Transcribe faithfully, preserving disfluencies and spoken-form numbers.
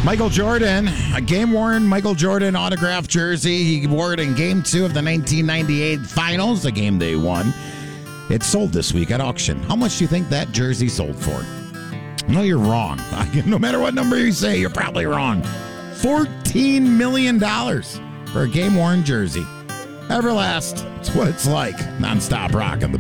Michael Jordan, a game-worn Michael Jordan autographed jersey. He wore it in Game two of the nineteen ninety-eight Finals, the game they won. It sold this week at auction. How much do you think that jersey sold for? No, you're wrong. No matter what number you say, you're probably wrong. fourteen million dollars for a game-worn jersey. Everlast, it's what it's like. Non-stop rocking the